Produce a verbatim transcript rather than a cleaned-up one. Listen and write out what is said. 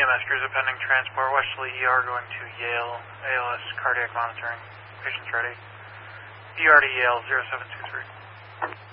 M S cruiser pending transport, Westerly E R going to Yale, A L S cardiac monitoring. Patients ready. E R to Yale, zero seven two three.